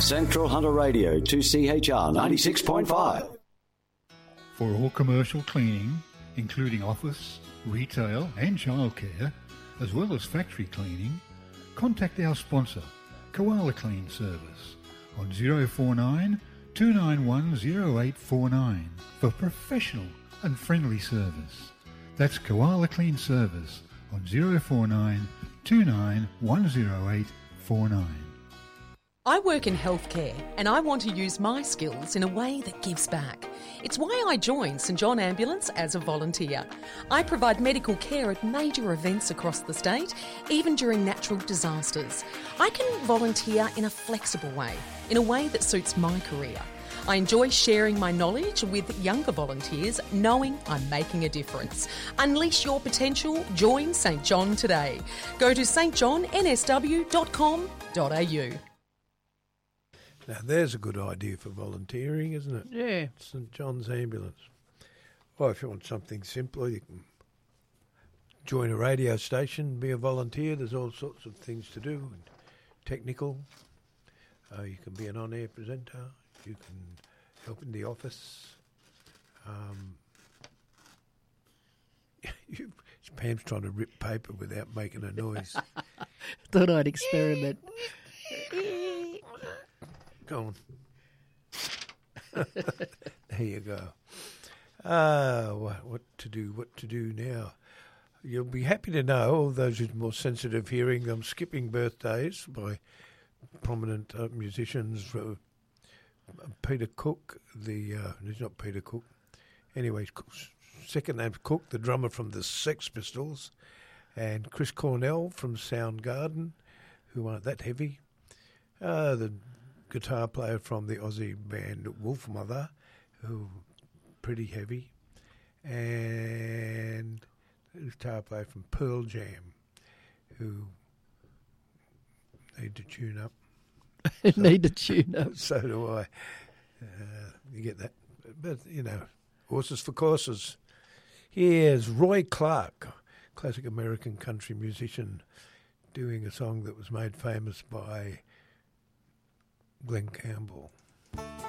Central Hunter Radio 2CHR 96.5. For all commercial cleaning, including office, retail and childcare, as well as factory cleaning, contact our sponsor, Koala Clean Service, on 049 291 0849 for professional and friendly service. That's Koala Clean Service on 049 29 10849. I work in healthcare and I want to use my skills in a way that gives back. It's why I joined St John Ambulance as a volunteer. I provide medical care at major events across the state, even during natural disasters. I can volunteer in a flexible way, in a way that suits my career. I enjoy sharing my knowledge with younger volunteers, knowing I'm making a difference. Unleash your potential. Join St John today. Go to stjohnnsw.com.au. Now, there's a good idea for volunteering, isn't it? Yeah. St John's Ambulance. Well, if you want something simpler, you can join a radio station, be a volunteer. There's all sorts of things to do, and technical. You can be an on-air presenter. You can help in the office. Pam's trying to rip paper without making a noise. Thought I'd experiment. Go on. There you go. What to do now? You'll be happy to know, all those with more sensitive hearing, I'm skipping birthdays by prominent musicians. Peter Cook, he's not Peter Cook. Anyway, second name's Cook, the drummer from the Sex Pistols, and Chris Cornell from Soundgarden, who aren't that heavy. The guitar player from the Aussie band Wolfmother, who pretty heavy, and the guitar player from Pearl Jam, who need to tune up. Need to tune up. So do I. You get that. But, horses for courses. Here's Roy Clark, classic American country musician, doing a song that was made famous by Glenn Campbell.